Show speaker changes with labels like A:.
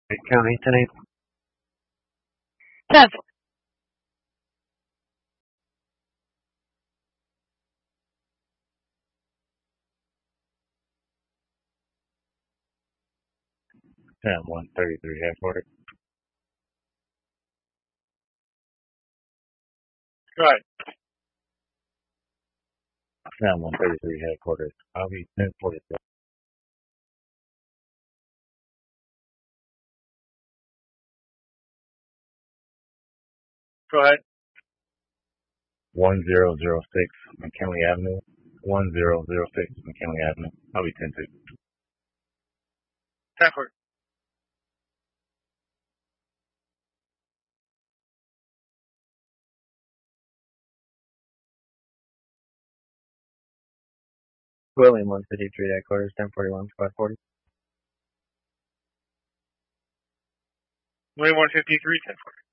A: County, 10-8.
B: 10.
A: Sam 133 headquarters.
C: Right.
A: Sam 133 headquarters. I'll be 1047.
C: Go ahead.
A: 1006 McKinley Avenue. 1006 McKinley Avenue. I'll be 10-2.
C: 10-4.
D: William 153 headquarters, 1041, squad 40.
C: William 153, 10-4.